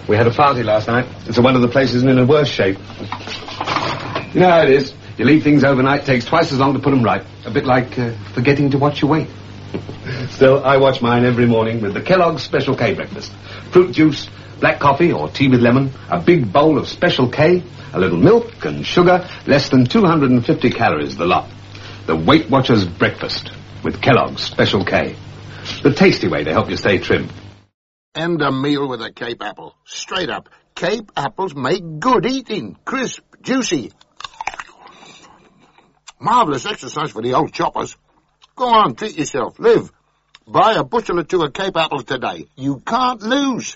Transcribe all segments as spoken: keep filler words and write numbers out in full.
We had a party last night. It's one of the places in a worse shape. You know how it is. You leave things overnight, takes twice as long to put them right. A bit like uh, forgetting to watch your weight. Still, I watch mine every morning with the Kellogg's Special K breakfast. Fruit juice, black coffee or tea with lemon, a big bowl of Special K, a little milk and sugar, less than two hundred fifty calories the lot. The Weight Watchers breakfast with Kellogg's Special K. The tasty way to help you stay trim. And a meal with a Cape apple. Straight up. Cape apples make good eating. Crisp, juicy. Marvellous exercise for the old choppers. Go on, treat yourself. Live. Buy a bushel or two of Cape apples today. You can't lose.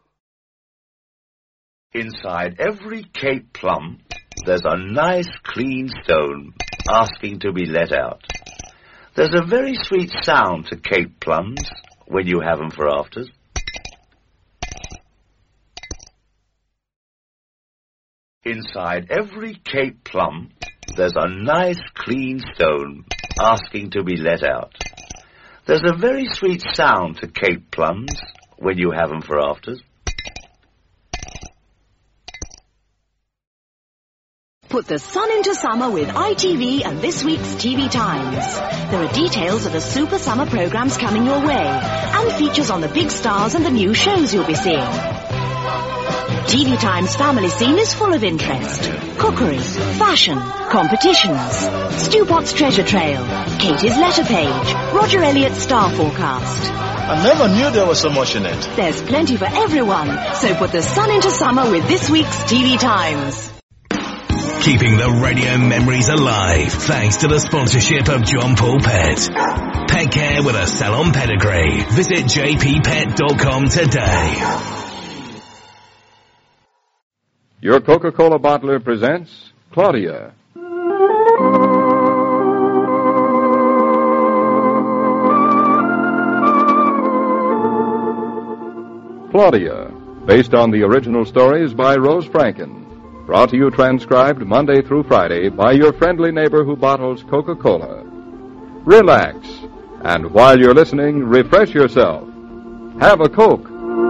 Inside every Cape plum, there's a nice clean stone asking to be let out. There's a very sweet sound to Cape plums when you have them for afters. Inside every Cape plum, there's a nice clean stone asking to be let out. There's a very sweet sound to Cape plums when you have them for afters. Put the sun into summer with I T V and this week's T V Times. There are details of the super summer programs coming your way and features on the big stars and the new shows you'll be seeing. T V Times family scene is full of interest. Cookery, fashion, competitions, Stu Pot's treasure trail, Katie's letter page, Roger Elliott's star forecast. I never knew there was so much in it. There's plenty for everyone, so put the sun into summer with this week's T V Times. Keeping the radio memories alive thanks to the sponsorship of John Paul Pet. Pet care with a salon pedigree. Visit j p pet dot com today. Your Coca-Cola bottler presents Claudia. Claudia, based on the original stories by Rose Franken. Brought to you transcribed Monday through Friday by your friendly neighbor who bottles Coca-Cola. Relax, and while you're listening, refresh yourself. Have a Coke.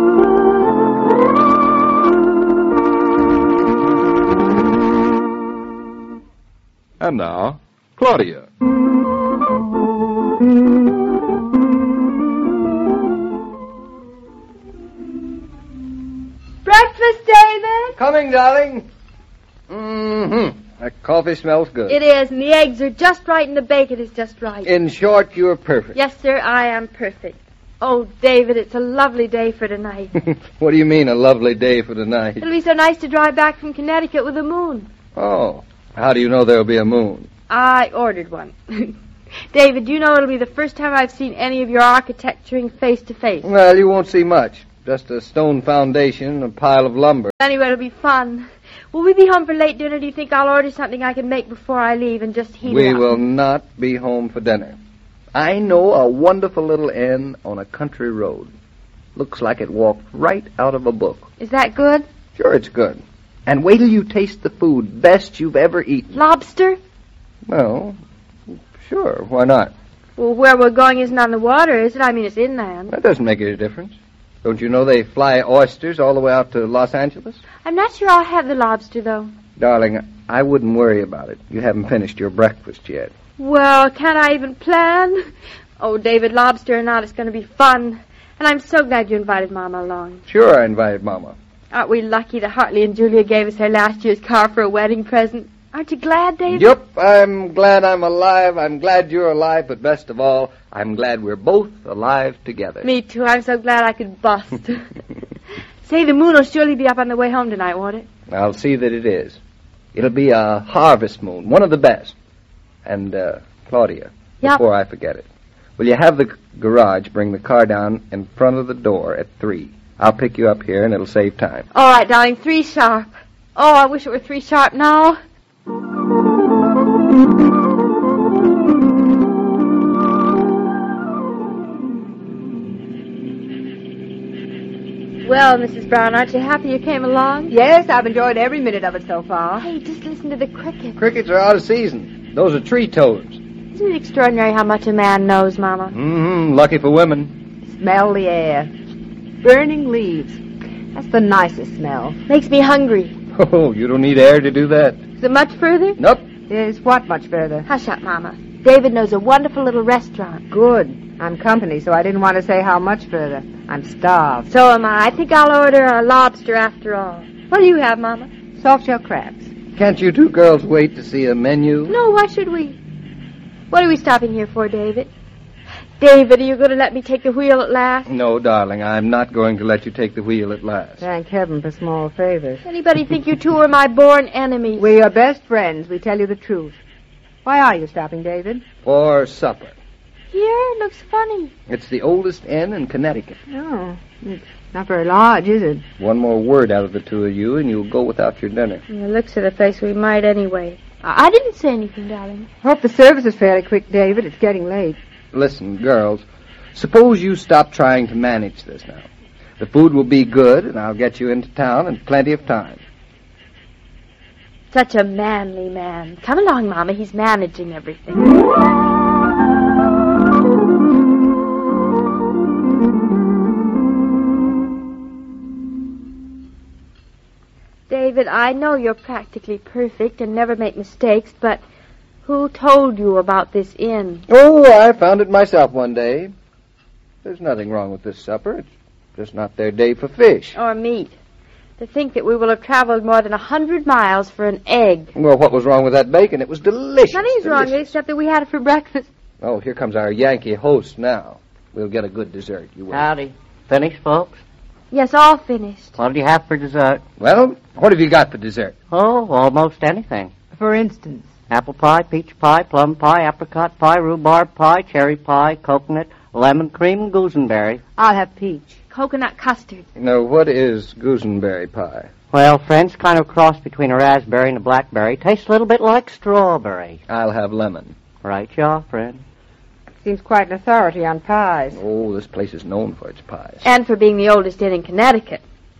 And now, Claudia. Breakfast, David? Coming, darling. Mm-hmm. That coffee smells good. It is, and the eggs are just right, and the bacon is just right. In short, you're perfect. Yes, sir, I am perfect. Oh, David, it's a lovely day for tonight. What do you mean, a lovely day for tonight? It'll be so nice to drive back from Connecticut with the moon. Oh, how do you know there'll be a moon? I ordered one. David, you know it'll be the first time I've seen any of your architecturing face to face. Well, you won't see much. Just a stone foundation and a pile of lumber. Anyway, it'll be fun. Will we be home for late dinner? Do you think I'll order something I can make before I leave and just heat we it up? We will not be home for dinner. I know a wonderful little inn on a country road. Looks like it walked right out of a book. Is that good? Sure, it's good. And wait till you taste the food. Best you've ever eaten. Lobster? Well, sure. Why not? Well, where we're going isn't on the water, is it? I mean, it's inland. That doesn't make any difference. Don't you know they fly oysters all the way out to Los Angeles? I'm not sure I'll have the lobster, though. Darling, I wouldn't worry about it. You haven't finished your breakfast yet. Well, can't I even plan? Oh, David, lobster or not, it's going to be fun. And I'm so glad you invited Mama along. Sure, I invited Mama. Aren't we lucky that Hartley and Julia gave us their last year's car for a wedding present? Aren't you glad, David? Yep, I'm glad I'm alive. I'm glad you're alive, but best of all, I'm glad we're both alive together. Me too. I'm so glad I could bust. Say, the moon will surely be up on the way home tonight, won't it? I'll see that it is. It'll be a harvest moon, one of the best. And, uh, Claudia, yep. Before I forget it, will you have the g- garage bring the car down in front of the door at three? I'll pick you up here, and it'll save time. All right, darling, three sharp. Oh, I wish it were three sharp now. Well, Missus Brown, aren't you happy you came along? Yes, I've enjoyed every minute of it so far. Hey, just listen to the crickets. Crickets are out of season. Those are tree toads. Isn't it extraordinary how much a man knows, Mama? Mm-hmm. Lucky for women. Smell the air. Burning leaves. That's the nicest smell. Makes me hungry. Oh, you don't need air to do that. Is it much further? Nope. Is what much further? Hush up, Mama. David knows a wonderful little restaurant. Good. I'm company, so I didn't want to say how much further. I'm starved. So am I. I think I'll order a lobster after all. What'll you have, Mama? Soft-shell crabs. Can't you two girls wait to see a menu? No, why should we? What are we stopping here for, David? David, are you going to let me take the wheel at last? No, darling, I'm not going to let you take the wheel at last. Thank heaven for small favors. Anybody think you two are my born enemies? We're your best friends. We tell you the truth. Why are you stopping, David? For supper. Here? It looks funny. It's the oldest inn in Connecticut. Oh, it's not very large, is it? One more word out of the two of you, and you'll go without your dinner. From the looks of the place, we might anyway. I, I didn't say anything, darling. Hope the service is fairly quick, David. It's getting late. Listen, girls, suppose you stop trying to manage this now. The food will be good, and I'll get you into town in plenty of time. Such a manly man. Come along, Mama. He's managing everything. David, I know you're practically perfect and never make mistakes, but who told you about this inn? Oh, I found it myself one day. There's nothing wrong with this supper. It's just not their day for fish. Or meat. To think that we will have traveled more than a hundred miles for an egg. Well, what was wrong with that bacon? It was delicious. Nothing's delicious. wrong except that we had it for breakfast. Oh, here comes our Yankee host now. We'll get a good dessert. You will. Howdy. Finished, folks? Yes, all finished. What did you have for dessert? Well, what have you got for dessert? Oh, almost anything. For instance? Apple pie, peach pie, plum pie, apricot pie, rhubarb pie, cherry pie, coconut, lemon cream, gooseberry. I'll have peach. Coconut custard. Now, what is gooseberry pie? Well, friends, kind of a cross between a raspberry and a blackberry. Tastes a little bit like strawberry. I'll have lemon. Right, you are, friend. Seems quite an authority on pies. Oh, this place is known for its pies. And for being the oldest inn in Connecticut.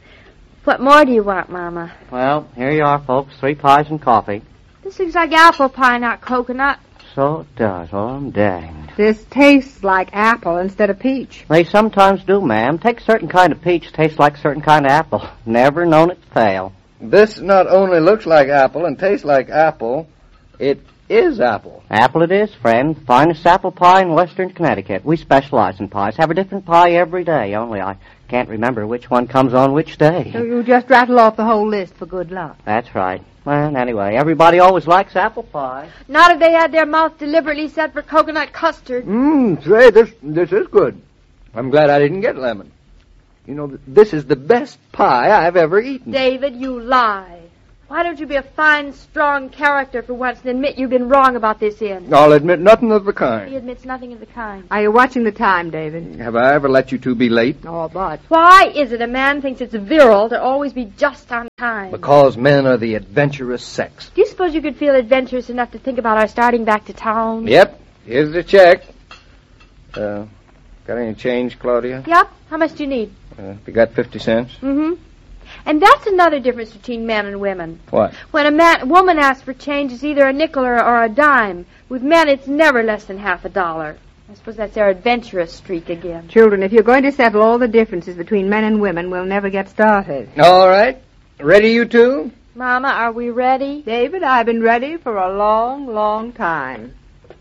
What more do you want, Mama? Well, here you are, folks. Three pies and coffee. This looks like apple pie, not coconut. So it does. Oh, I'm danged. This tastes like apple instead of peach. They sometimes do, ma'am. Take a certain kind of peach, tastes like a certain kind of apple. Never known it to fail. This not only looks like apple and tastes like apple, it is apple. Apple it is, friend. Finest apple pie in western Connecticut. We specialize in pies. Have a different pie every day, only I can't remember which one comes on which day. So you just rattle off the whole list for good luck. That's right. Well, anyway, everybody always likes apple pie. Not if they had their mouth deliberately set for coconut custard. Mmm, say, this, this is good. I'm glad I didn't get lemon. You know, this is the best pie I've ever eaten. David, you lie. Why don't you be a fine, strong character for once and admit you've been wrong about this inn? I'll admit nothing of the kind. He admits nothing of the kind. Are you watching the time, David? Have I ever let you two be late? Oh, but. Why is it a man thinks it's virile to always be just on time? Because men are the adventurous sex. Do you suppose you could feel adventurous enough to think about our starting back to town? Yep. Here's the check. Uh, got any change, Claudia? Yep. How much do you need? Uh, you got fifty cents? Mm-hmm. And that's another difference between men and women. What? When a man, woman asks for change, it's either a nickel or, or a dime. With men, it's never less than half a dollar. I suppose that's their adventurous streak again. Children, if you're going to settle all the differences between men and women, we'll never get started. All right. Ready, you two? Mama, are we ready? David, I've been ready for a long, long time.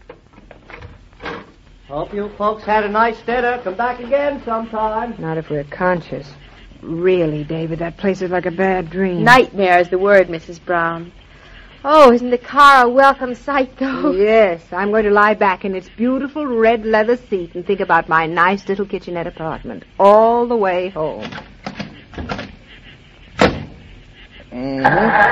Hope you folks had a nice dinner. Come back again sometime. Not if we're conscious. Really, David, that place is like a bad dream. Nightmare is the word, Missus Brown. Oh, isn't the car a welcome sight, though? Yes, I'm going to lie back in its beautiful red leather seat and think about my nice little kitchenette apartment all the way home. Mm-hmm.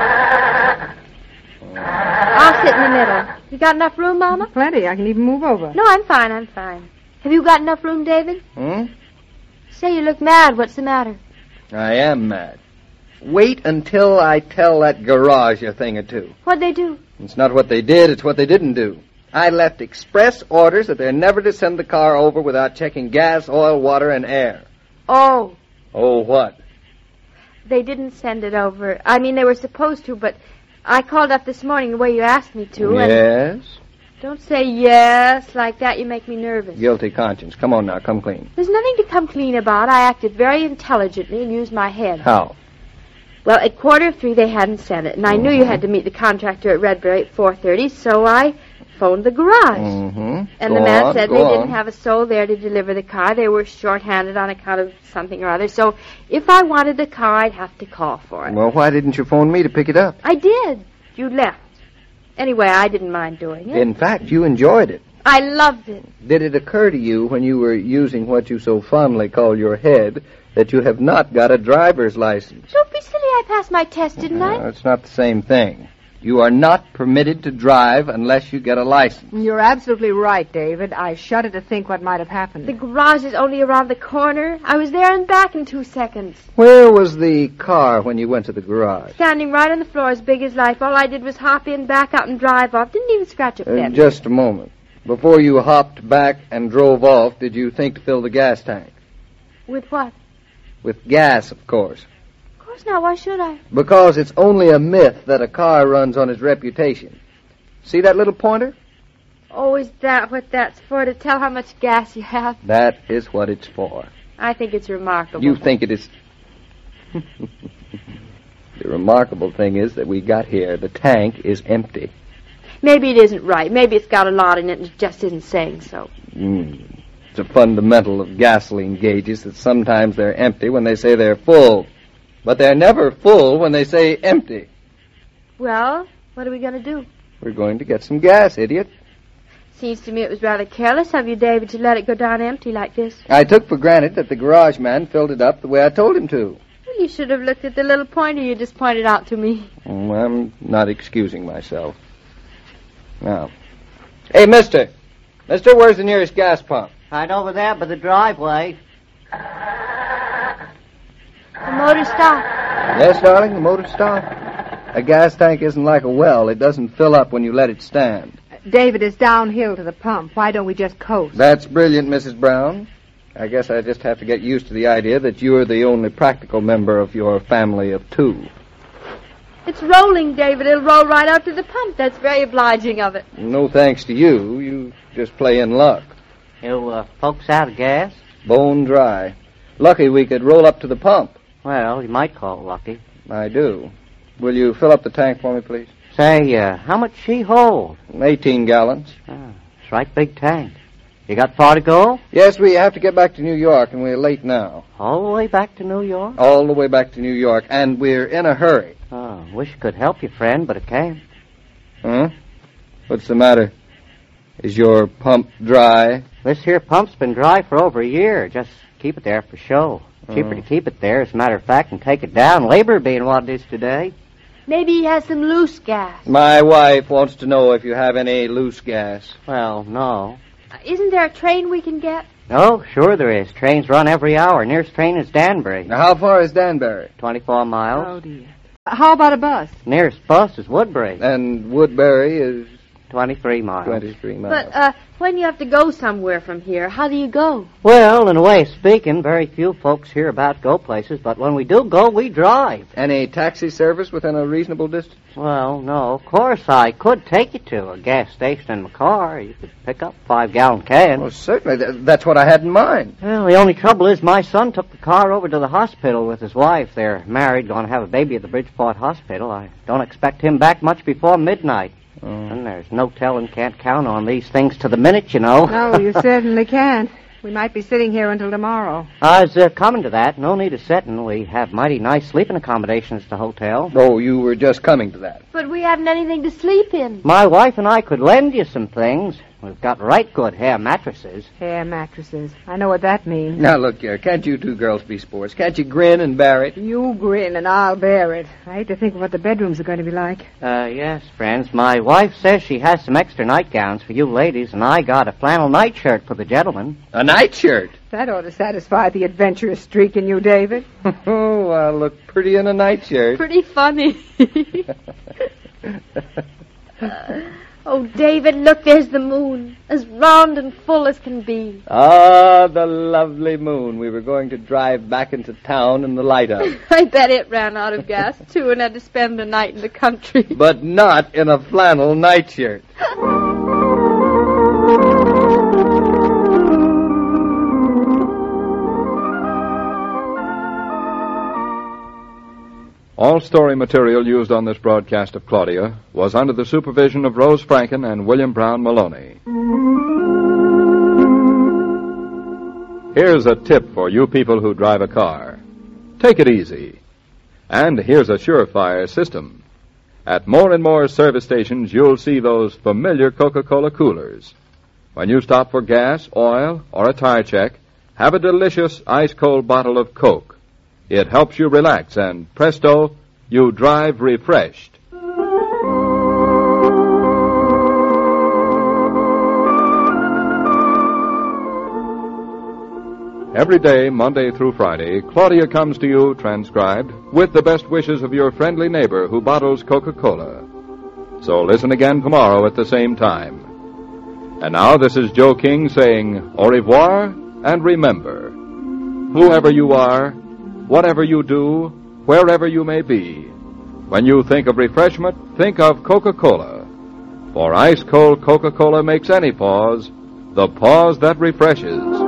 I'll sit in the middle. You got enough room, Mama? Plenty. I can even move over. No, I'm fine, I'm fine. Have you got enough room, David? Hmm? Say, you look mad. What's the matter? I am mad. Wait until I tell that garage a thing or two. What'd they do? It's not what they did, it's what they didn't do. I left express orders that they're never to send the car over without checking gas, oil, water, and air. Oh. Oh, what? They didn't send it over. I mean, they were supposed to, but I called up this morning the way you asked me to. Yes? And, Don't say yes like that. You make me nervous. Guilty conscience. Come on now, come clean. There's nothing to come clean about. I acted very intelligently and used my head. How? Well, at quarter of three, they hadn't sent it, and I mm-hmm. knew you had to meet the contractor at Redbury at four thirty, so I phoned the garage. Mm-hmm. And go the man on, said they on. didn't have a soul there to deliver the car. They were short-handed on account of something or other. So if I wanted the car, I'd have to call for it. Well, why didn't you phone me to pick it up? I did. You left. Anyway, I didn't mind doing it. In fact, you enjoyed it. I loved it. Did it occur to you when you were using what you so fondly call your head that you have not got a driver's license? Don't be silly. I passed my test, didn't no, I? It's not the same thing. You are not permitted to drive unless you get a license. You're absolutely right, David. I shudder to think what might have happened. The garage is only around the corner. I was there and back in two seconds. Where was the car when you went to the garage? Standing right on the floor as big as life. All I did was hop in, back out, and drive off. Didn't even scratch a Uh, pen. just a moment. Before you hopped back and drove off, did you think to fill the gas tank? With what? With gas, of course. Of course not. Why should I? Because it's only a myth that a car runs on its reputation. See that little pointer? Oh, is that what that's for? To tell how much gas you have? That is what it's for. I think it's remarkable. You think it is... The remarkable thing is that we got here. The tank is empty. Maybe it isn't right. Maybe it's got a lot in it and it just isn't saying so. Mm. It's a fundamental of gasoline gauges that sometimes they're empty when they say they're full. But they're never full when they say empty. Well, what are we going to do? We're going to get some gas, idiot. Seems to me it was rather careless of you, David, to let it go down empty like this. I took for granted that the garage man filled it up the way I told him to. Well, you should have looked at the little pointer you just pointed out to me. Oh, I'm not excusing myself. Now. Hey, mister. Mister, where's the nearest gas pump? Right over there by the driveway. The motor stopped. Yes, darling, the motor stopped. A gas tank isn't like a well. It doesn't fill up when you let it stand. David, is downhill to the pump. Why don't we just coast? That's brilliant, Missus Brown. I guess I just have to get used to the idea that you're the only practical member of your family of two. It's rolling, David. It'll roll right out to the pump. That's very obliging of it. No thanks to you. You just play in luck. You uh, folks out of gas? Bone dry. Lucky we could roll up to the pump. Well, you might call lucky. I do. Will you fill up the tank for me, please? Say, uh, how much she hold? Eighteen gallons. Oh, it's right big tank. You got far to go? Yes, we have to get back to New York, and we're late now. All the way back to New York? All the way back to New York, and we're in a hurry. Oh, wish I could help you, friend, but I can't. Huh? What's the matter? Is your pump dry? This here pump's been dry for over a year. Just keep it there for show. Cheaper Oh. to keep it there, as a matter of fact, and take it down. Labor being what it is today. Maybe he has some loose gas. My wife wants to know if you have any loose gas. Well, no. Uh, isn't there a train we can get? Oh, sure there is. Trains run every hour. Nearest train is Danbury. Now, how far is Danbury? Twenty-four miles. Oh, dear. How about a bus? Nearest bus is Woodbury. And Woodbury is Twenty-three miles. twenty-three miles. But, uh, when you have to go somewhere from here, how do you go? Well, in a way of speaking, very few folks here about go places, but when we do go, we drive. Any taxi service within a reasonable distance? Well, no, of course I could take you to a gas station in my car. You could pick up a five-gallon can. Well, certainly. Th- that's what I had in mind. Well, the only trouble is my son took the car over to the hospital with his wife. They're married, going to have a baby at the Bridgeport Hospital. I don't expect him back much before midnight. Oh. And there's no telling, can't count on these things to the minute, you know. No, you certainly can't. We might be sitting here until tomorrow. I was uh, coming to that. No need of setting. We have mighty nice sleeping accommodations at the hotel. Oh, you were just coming to that. But we haven't anything to sleep in. My wife and I could lend you some things. We've got right good hair mattresses. Hair mattresses. I know what that means. Now, look here. Can't you two girls be sports? Can't you grin and bear it? You grin and I'll bear it. I hate to think of what the bedrooms are going to be like. Uh, yes, friends. My wife says she has some extra nightgowns for you ladies, and I got a flannel nightshirt for the gentlemen. A nightshirt? That ought to satisfy the adventurous streak in you, David. Oh, I look pretty in a nightshirt. Pretty funny. uh, oh, David, look, there's the moon. As round and full as can be. Ah, the lovely moon we were going to drive back into town in the light of. I bet it ran out of gas, too, and had to spend the night in the country. But not in a flannel nightshirt. All story material used on this broadcast of Claudia was under the supervision of Rose Franken and William Brown Maloney. Here's a tip for you people who drive a car. Take it easy. And here's a surefire system. At more and more service stations, you'll see those familiar Coca-Cola coolers. When you stop for gas, oil, or a tire check, have a delicious ice-cold bottle of Coke. It helps you relax, and presto, you drive refreshed. Every day, Monday through Friday, Claudia comes to you, transcribed, with the best wishes of your friendly neighbor who bottles Coca-Cola. So listen again tomorrow at the same time. And now this is Joe King saying au revoir, and remember, whoever you are, whatever you do, wherever you may be, when you think of refreshment, think of Coca-Cola. For ice-cold Coca-Cola makes any pause the pause that refreshes.